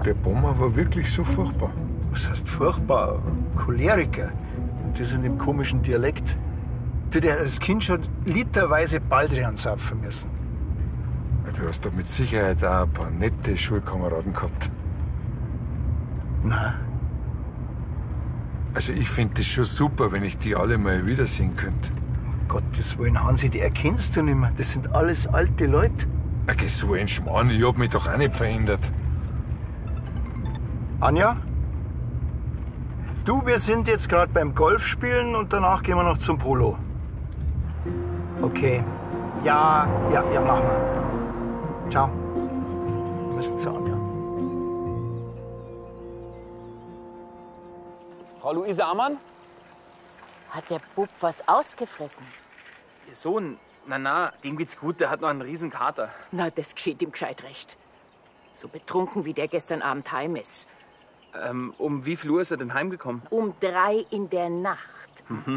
Der Bomber war wirklich so furchtbar. Was heißt furchtbar? Choleriker. Und das in dem komischen Dialekt. Der als Kind schon literweise Baldrian saufen müssen. Du hast da mit Sicherheit auch ein paar nette Schulkameraden gehabt. Nein. Also ich finde das schon super, wenn ich die alle mal wiedersehen könnte. Um Gottes Willen, Hansi, die erkennst du nicht mehr. Das sind alles alte Leute. Okay, so ein Schmarrn, ich hab mich doch auch nicht verändert. Anja? Du, wir sind jetzt gerade beim Golfspielen und danach gehen wir noch zum Polo. Okay. Ja, machen wir. Ciao. Wir müssen zu Anja. Frau Luise Ammann? Hat der Bub was ausgefressen? Ihr Sohn, na, dem geht's gut, der hat noch einen riesen Kater. Na, das geschieht ihm gescheit recht. So betrunken, wie der gestern Abend heim ist. Um wie viel Uhr ist er denn heimgekommen? Um 3 in der Nacht.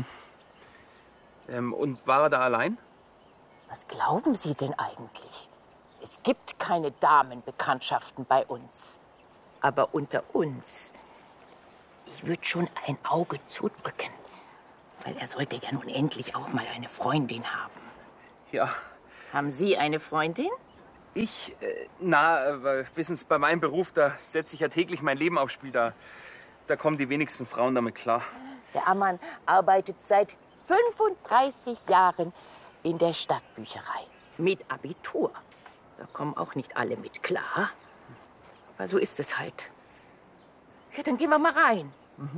Und war er da allein? Was glauben Sie denn eigentlich? Es gibt keine Damenbekanntschaften bei uns. Aber unter uns, ich würde schon ein Auge zudrücken. Weil er sollte ja nun endlich auch mal eine Freundin haben. Ja. Haben Sie eine Freundin? Ich? Wissen Sie, bei meinem Beruf, da setze ich ja täglich mein Leben aufs Spiel. Da kommen die wenigsten Frauen damit klar. Der Ammann arbeitet seit 35 Jahren in der Stadtbücherei. Mit Abitur. Da kommen auch nicht alle mit klar. Aber so ist es halt. Ja, dann gehen wir mal rein.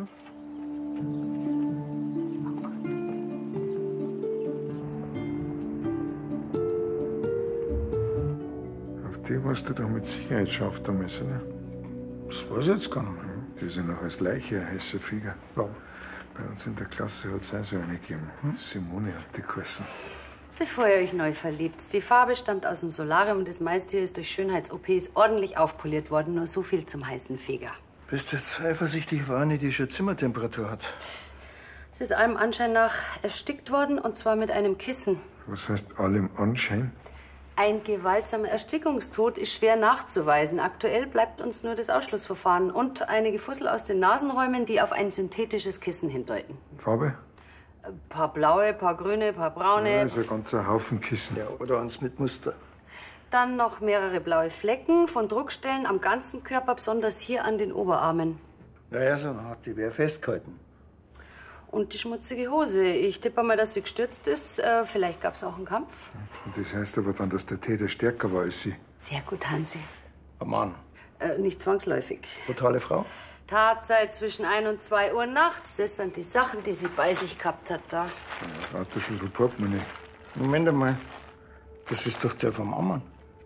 Auf die warst du doch mit Sicherheit schon auf der Messe, ne? Das weiß ich jetzt gar nicht mehr. Die ist ja noch als Leiche, ein heißer Flieger. Ja. Bei uns in der Klasse hat es auch so eine gegeben. Simone hat die geheißen. Bevor ihr euch neu verliebt. Die Farbe stammt aus dem Solarium und das meiste ist durch Schönheits-OPs ordentlich aufpoliert worden. Nur so viel zum heißen Feger. Bist du jetzt eifersüchtig, weil Anni die schon Zimmertemperatur hat? Es ist allem Anschein nach erstickt worden und zwar mit einem Kissen. Was heißt allem Anschein? Ein gewaltsamer Erstickungstod ist schwer nachzuweisen. Aktuell bleibt uns nur das Ausschlussverfahren und einige Fussel aus den Nasenräumen, die auf ein synthetisches Kissen hindeuten. Farbe? Ein paar blaue, paar grüne, paar braune. Ja, also ein ganzer Haufen Kissen. Ja, oder eins mit Muster. Dann noch mehrere blaue Flecken von Druckstellen am ganzen Körper, besonders hier an den Oberarmen. Naja, so hat die wer festgehalten. Und die schmutzige Hose. Ich tippe mal, dass sie gestürzt ist. Vielleicht gab es auch einen Kampf. Und das heißt aber dann, dass der Täter stärker war als sie. Sehr gut, Hansi. Ein Mann. Nicht zwangsläufig. Brutale Frau? Tatzeit zwischen 1 und 2 Uhr nachts. Das sind die Sachen, die sie bei sich gehabt hat da. Autoschlüssel, Portemonnaie. Moment einmal. Das ist doch der vom Ammann.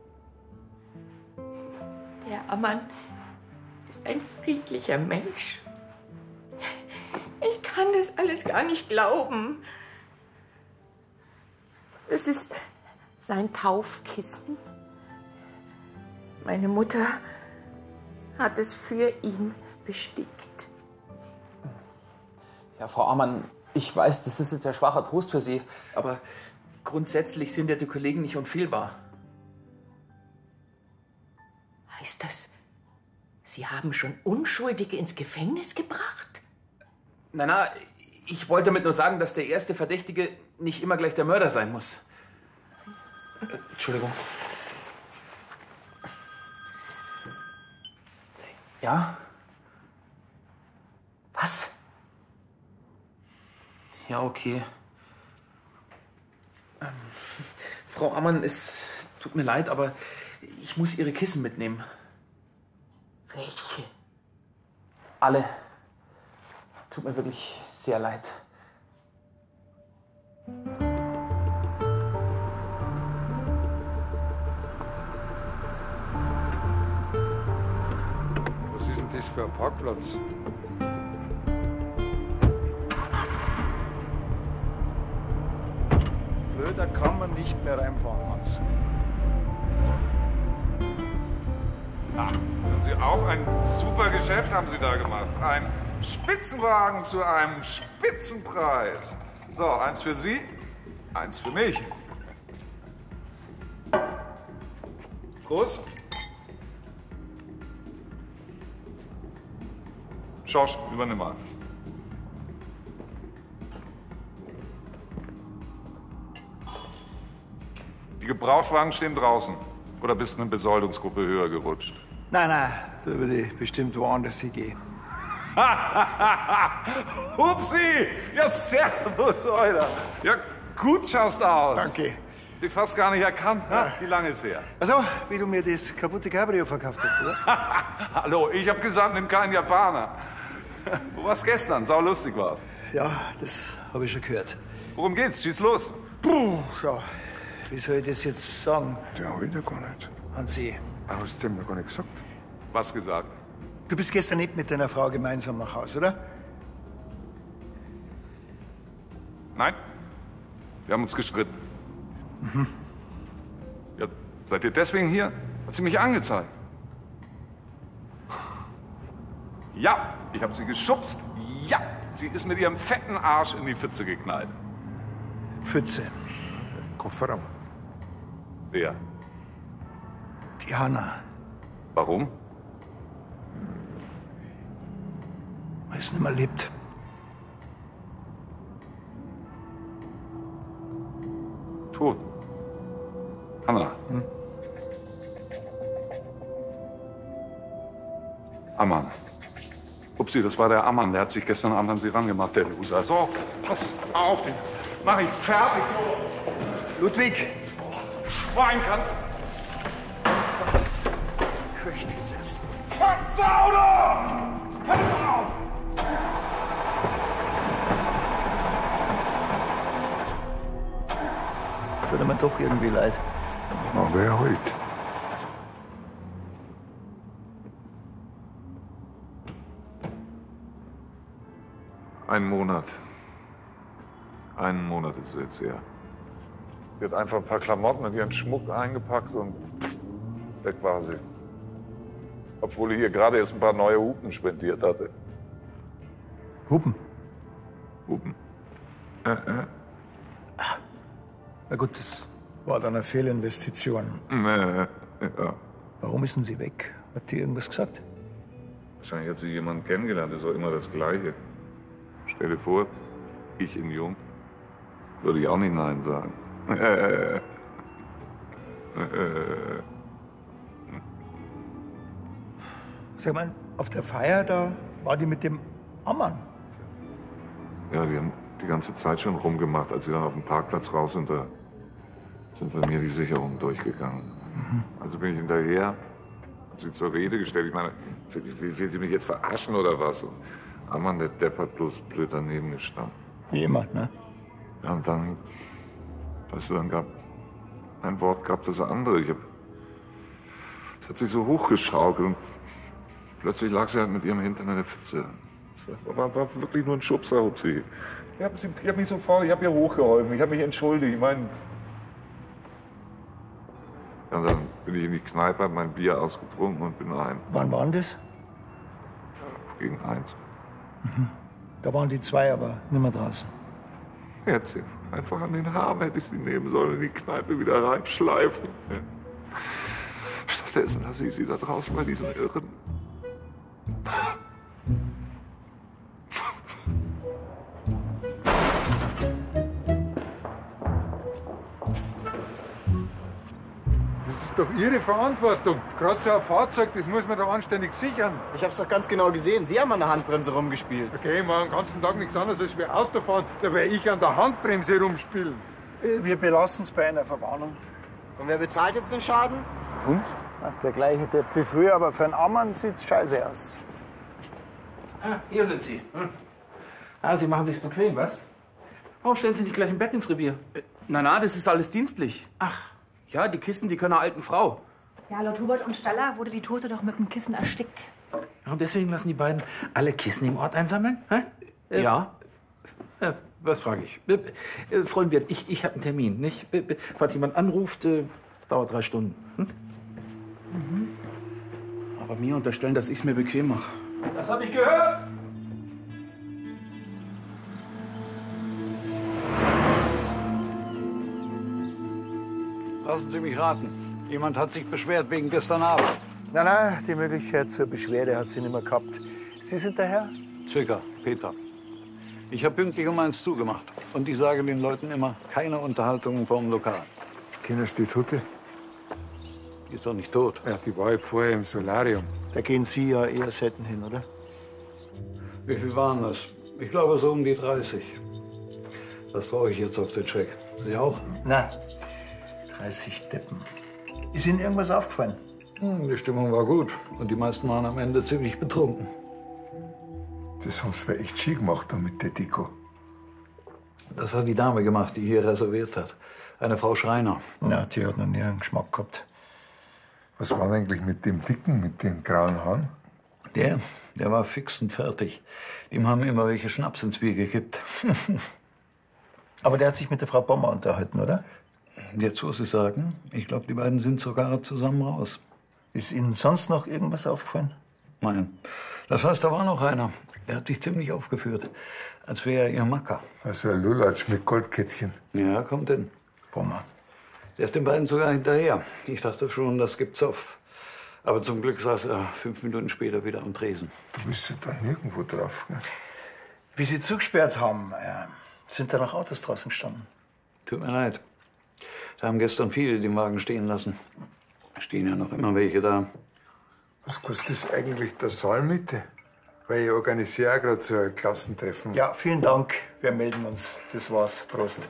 Der Ammann ist ein friedlicher Mensch. Ich kann das alles gar nicht glauben. Das ist sein Taufkissen. Meine Mutter hat es für ihn bestickt. Ja, Frau Ammann, ich weiß, das ist jetzt ein schwacher Trost für Sie. Aber grundsätzlich sind ja die Kollegen nicht unfehlbar. Heißt das, Sie haben schon Unschuldige ins Gefängnis gebracht? Na, ich wollte damit nur sagen, dass der erste Verdächtige nicht immer gleich der Mörder sein muss. Entschuldigung. Ja? Was? Ja, okay. Frau Ammann, es tut mir leid, aber ich muss Ihre Kissen mitnehmen. Welche? Alle. Tut mir wirklich sehr leid. Was ist denn das für ein Parkplatz? Blöder kann man nicht mehr reinfahren, Hans. Hören Sie auf, ein super Geschäft haben Sie da gemacht. Ein Spitzenwagen zu einem Spitzenpreis. So, eins für Sie, eins für mich. Prost. Schorsch, übernimm mal. Die Gebrauchtwagen stehen draußen. Oder bist du eine Besoldungsgruppe höher gerutscht? Nein, da würde ich bestimmt woanders hingehen. Hupsi! Ja, servus, Euler. Ja, gut schaust du aus. Danke. Dich fast gar nicht erkannt. Ja. Wie lange ist her? Also, wie du mir das kaputte Cabrio verkauft hast, oder? Hallo, ich hab gesagt, nimm keinen Japaner. Wo warst gestern? Sau lustig war's. Ja, das habe ich schon gehört. Worum geht's? Schieß los. Puh, so. Wie soll ich das jetzt sagen, Der will ja gar nicht. Hansi? Hast du ihm noch gar nicht gesagt? Was gesagt? Du bist gestern nicht mit deiner Frau gemeinsam nach Hause, oder? Nein. Wir haben uns gestritten. Ja, seid ihr deswegen hier? Hat sie mich angezeigt? Ja, ich habe sie geschubst. Ja, sie ist mit ihrem fetten Arsch in die Pfütze geknallt. Pfütze. Kofferraum. Wer? Die Hanna. Warum? Weil es nicht mehr lebt. Tot. Hanna. Ammann. Upsi, das war der Ammann. Der hat sich gestern Abend an sie rangemacht, der Loser. So, pass auf, den mach ich fertig. Ludwig! Schwein kannst du. Dieses Sauder! Pass auf! tut mir doch irgendwie leid. Aber er halt. Einen Monat. Einen Monat ist es jetzt her. Sie hat einfach ein paar Klamotten und ihren Schmuck eingepackt und weg war sie. Obwohl ich ihr gerade erst ein paar neue Hupen spendiert hatte. Hupen? Hupen. Na gut, das war dann eine Fehlinvestition. Ja. Warum ist denn sie weg? Hat die irgendwas gesagt? Wahrscheinlich hat sie jemanden kennengelernt, das war immer das Gleiche. Stell dir vor, ich in Jung, würde ich auch nicht Nein sagen. Sag mal, auf der Feier, da war die mit dem Ammann. Ja, die haben die ganze Zeit schon rumgemacht, als sie dann auf dem Parkplatz raus sind, da sind bei mir die Sicherungen durchgegangen. Also bin ich hinterher, hab sie zur Rede gestellt. Ich meine, will sie mich jetzt verarschen oder was? Und Ammann, der Depp, hat bloß blöd daneben gestanden. Jemand, ne? Ja, und dann, weißt du, dann gab ein Wort gab das andere. Es hat sich so hochgeschaukelt und plötzlich lag sie halt mit ihrem Hintern in der Pfütze. Das war wirklich nur ein Schubser, Hupsi. Ich hab mich sofort, ich hab ihr hochgeholfen, ich habe mich entschuldigt. Ich meine, ja, dann bin ich in die Kneipe, hab mein Bier ausgetrunken und bin heim. Wann war denn das? Gegen 1. Da waren die zwei aber nicht mehr draußen. Jetzt einfach an den Haaren hätte ich sie nehmen sollen, in die Kneipe wieder reinschleifen. Ja. Stattdessen lasse ich sie da draußen bei diesen Irren. Das ist doch Ihre Verantwortung. Gerade so ein Fahrzeug, das muss man doch anständig sichern. Ich hab's doch ganz genau gesehen. Sie haben an der Handbremse rumgespielt. Okay, ich mache den ganzen Tag nichts anderes als wir Auto fahren. Da werde ich an der Handbremse rumspielen. Wir belassen es bei einer Verwarnung. Und wer bezahlt jetzt den Schaden? Und? Ach, der gleiche Depp wie früher, aber für einen Ammann sieht's scheiße aus. Ah, hier sind Sie. Ah, Sie machen sich's bequem, was? Warum stellen Sie nicht gleich im Bett ins Revier? Na, das ist alles dienstlich. Ach. Ja, die Kisten, die können einer alten Frau. Ja, laut Hubert und Staller wurde die Tote doch mit dem Kissen erstickt. Und deswegen lassen die beiden alle Kissen im Ort einsammeln? Ja. Was frage ich? Freund Wirt, ich habe einen Termin, nicht? Falls jemand anruft, dauert 3 Stunden. Aber mir unterstellen, dass ich es mir bequem mache. Das habe ich gehört! Lassen Sie mich raten. Jemand hat sich beschwert wegen gestern Abend. Nein, die Möglichkeit zur Beschwerde hat sie nicht mehr gehabt. Sie sind der Herr? Zwicker, Peter. Ich habe pünktlich um 1 zugemacht. Und ich sage den Leuten immer, keine Unterhaltungen vorm Lokal. Kennst du die Tote? Die ist doch nicht tot. Ja, die war ja vorher im Solarium. Da gehen Sie ja eher selten hin, oder? Wie viel waren das? Ich glaube so um die 30. Das brauche ich jetzt auf den Check. Sie auch? Nein. 30 Deppen. Ist Ihnen irgendwas aufgefallen? Die Stimmung war gut. Und die meisten waren am Ende ziemlich betrunken. Das haben sie echt schön gemacht da mit der Deko. Das hat die Dame gemacht, die hier reserviert hat. Eine Frau Schreiner. Na, die hat noch nie einen Geschmack gehabt. Was war denn eigentlich mit dem Dicken, mit den grauen Haaren? Der war fix und fertig. Dem haben immer welche Schnaps ins Bier gekippt. Aber der hat sich mit der Frau Bommer unterhalten, oder? Jetzt, wo Sie sagen, ich glaube, die beiden sind sogar zusammen raus. Ist Ihnen sonst noch irgendwas aufgefallen? Nein. Das heißt, da war noch einer. Der hat sich ziemlich aufgeführt, als wäre er ihr Macker. Also ein Lulatsch mit Goldkettchen. Ja, kommt hin. Bommer. Der ist den beiden sogar hinterher. Ich dachte schon, das gibt Zoff. Aber zum Glück saß er 5 Minuten später wieder am Tresen. Du bist ja da nirgendwo drauf, gell? Wie Sie zugesperrt haben, sind da noch Autos draußen gestanden? Tut mir leid. Da haben gestern viele den Wagen stehen lassen. Stehen ja noch immer welche da. Was kostet das eigentlich der Saalmiete? Weil ich organisiere auch gerade so ein Klassentreffen. Ja, vielen Dank. Wir melden uns. Das war's. Prost.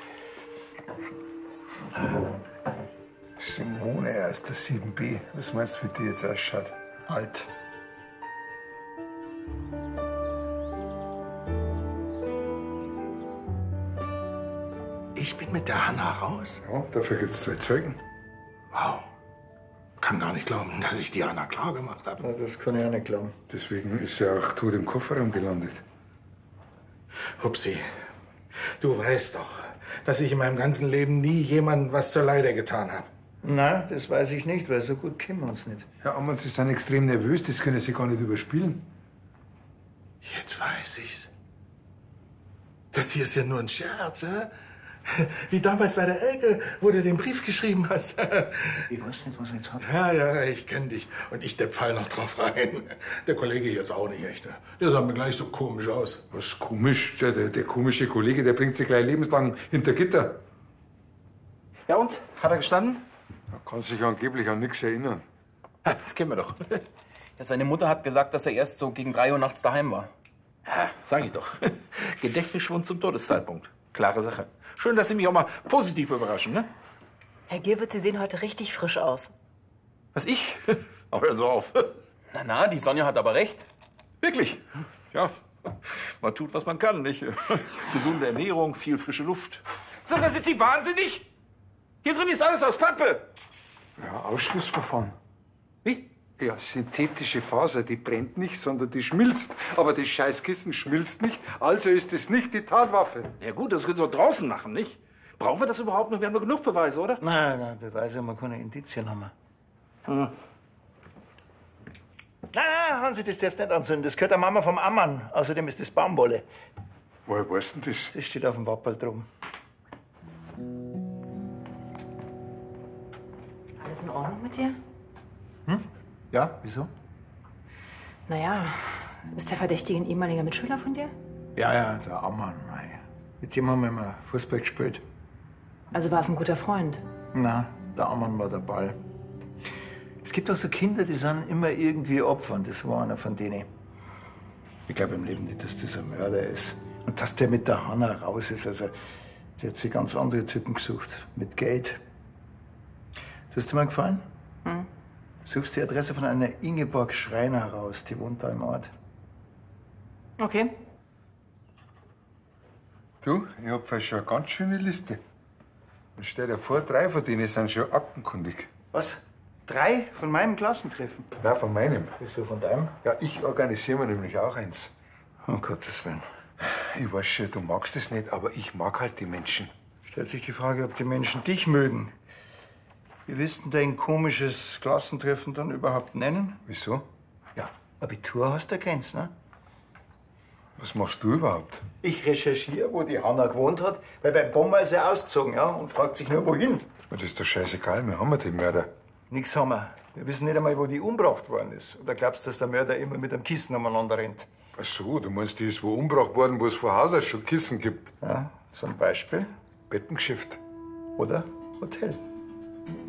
Simone aus der 7b. Was meinst du, wie die jetzt ausschaut? Alt. Ich bin mit der Hanna raus? Ja, dafür gibt's 2 Zeugen. Wow. Kann gar nicht glauben, dass ich die Hanna klar gemacht habe. Ja, das kann ich auch nicht glauben. Deswegen ist sie auch tot im Kofferraum gelandet. Hupsi, du weißt doch, dass ich in meinem ganzen Leben nie jemandem was zur Leide getan habe. Nein, das weiß ich nicht, weil so gut kennen wir uns nicht. Herr Ammann, Sie sind extrem nervös, das können Sie gar nicht überspielen. Jetzt weiß ich's. Das hier ist ja nur ein Scherz, hä? Wie damals bei der Elke, wo du den Brief geschrieben hast. Ich weiß nicht, was ich jetzt habe. Ja, ich kenn dich. Und ich, der fall noch drauf rein. Der Kollege hier ist auch nicht echt. Der sah mir gleich so komisch aus. Was komisch? Der komische Kollege, der bringt sich gleich lebenslang hinter Gitter. Ja und? Hat er gestanden? Er kann sich angeblich an nichts erinnern. Das kennen wir doch. Ja, seine Mutter hat gesagt, dass er erst so gegen 3 Uhr nachts daheim war. Ja, sag ich doch. Gedächtnisschwund zum Todeszeitpunkt. Klare Sache. Schön, dass Sie mich auch mal positiv überraschen, ne? Herr Gierwitz, Sie sehen heute richtig frisch aus. Was, ich? Aber hören Sie auf. Na, die Sonja hat aber recht. Wirklich? Ja, man tut, was man kann, nicht? Gesunde Ernährung, viel frische Luft. Sag mal, sind Sie wahnsinnig? Hier drin ist alles aus Pappe. Ja, Ausschlussverfahren. Wie? Ja, synthetische Faser, die brennt nicht, sondern die schmilzt. Aber das Scheißkissen schmilzt nicht, also ist es nicht die Tatwaffe. Ja gut, das können Sie doch draußen machen, nicht? Brauchen wir das überhaupt noch? Wir haben doch genug Beweise, oder? Nein, Beweise haben wir keine Indizien haben wir. Hm. Nein, Hansi, das darfst du nicht anzünden. Das gehört der Mama vom Ammann. Außerdem ist das Baumwolle. Woher weißt du denn das? Das steht auf dem Wapperl drum. Alles in Ordnung mit dir? Ja, wieso? Naja, ist der Verdächtige ein ehemaliger Mitschüler von dir? Ja, der Ammann. Mei. Mit dem haben wir immer Fußball gespielt. Also war es ein guter Freund? Na, der Ammann war der Ball. Es gibt auch so Kinder, die sind immer irgendwie Opfer. Und das war einer von denen. Ich glaube im Leben nicht, dass das ein Mörder ist. Und dass der mit der Hanna raus ist. Also, der hat sich ganz andere Typen gesucht. Mit Geld. Du hast dir mal gefallen? Hm. Suchst die Adresse von einer Ingeborg Schreiner raus. Die wohnt da im Ort. Okay. Du, ich hab fast schon eine ganz schöne Liste. Und stell dir vor, 3 von denen sind schon aktenkundig. Was? 3 von meinem Klassentreffen? Nein, von meinem. Wieso von deinem? Ja, ich organisiere mir nämlich auch eins. Um Gottes Willen. Ich weiß schon, du magst es nicht, aber ich mag halt die Menschen. Stellt sich die Frage, ob die Menschen dich mögen. Wie willst du dein komisches Klassentreffen dann überhaupt nennen? Wieso? Ja, Abitur hast du kennst, ne? Was machst du überhaupt? Ich recherchiere, wo die Hanna gewohnt hat, weil beim Bomber ist er ausgezogen, ja, und fragt sich nur, wohin. Das ist doch scheißegal, wir haben ja den Mörder. Nix haben wir. Wir wissen nicht einmal, wo die umgebracht worden ist. Oder glaubst du, dass der Mörder immer mit einem Kissen umeinander rennt? Ach so, du meinst, die ist wo umgebracht worden, wo es vor Haus aus schon Kissen gibt? Ja, zum Beispiel. Bettengeschäft. Oder Hotel.